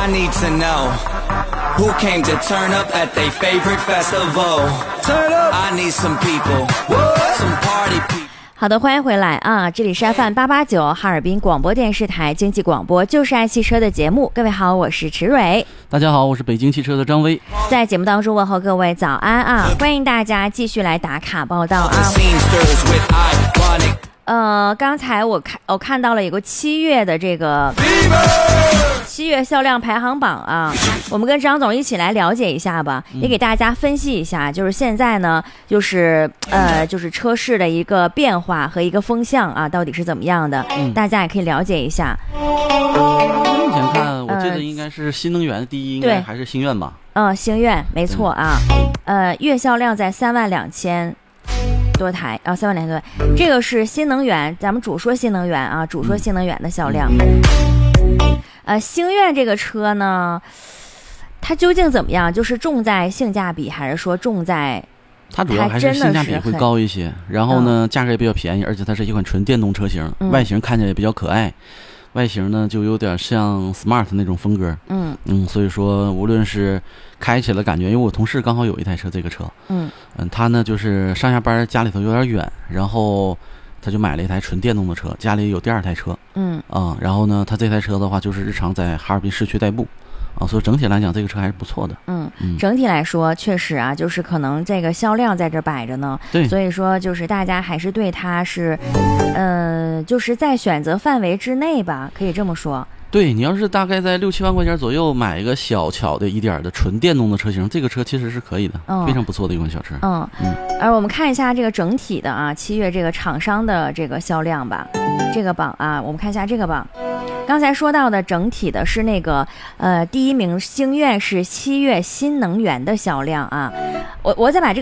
need to know who came to turn up at their favorite festival. Turn up. I need some people, some party people. 好的，欢迎回来啊！这里是 FM889 哈尔滨广播电视台经济广播，就是爱汽车的节目。各位好，我是池蕊。 大家好，我是北京汽车的张威。 在节目当中问候各位早安啊！欢迎大家继续来打卡报道啊。刚才我看到了有个7月的这个7月销量排行榜啊，我们跟张总一起来了解一下吧，也给大家分析一下，就是现在呢，就是车市的一个变化和一个风向啊，到底是怎么样的，大家也可以了解一下。 目前看，我记得应该是新能源第一，应该还是星愿吧？ 星愿没错啊，月销量在32000多台啊，32000多台，这个是新能源，咱们主说新能源啊，主说新能源的销量。星愿这个车呢，它究竟怎么样？就是重在性价比，还是说重在？ 它主要还是性价比会高一些，然后呢，价格也比较便宜，而且它是一款纯电动车型，外形看起来也比较可爱。外形呢就有点像 Smart 那种风格，所以说无论是开起来感觉，因为我同事刚好有一台车，这个车，他呢就是上下班家里头有点远，然后他就买了一台纯电动的车，家里有第二台车，然后呢他这台车的话就是日常在哈尔滨市区代步。所以整体来讲这个车还是不错的。 整体来说确实啊，就是可能这个销量在这摆着呢， 对， 所以说就是大家还是对它是就是在选择范围之内吧，可以这么说。 对，你要是大概在6、7万块钱左右买一个小巧的一点的纯电动的车型，这个车其实是可以的，非常不错的一款小车。而我们看一下这个整体的啊，7月这个厂商的这个销量吧，这个榜啊，我们看一下这个榜。刚才说到的整体的是那个第一名星愿是7月新能源的销量啊，我再把这个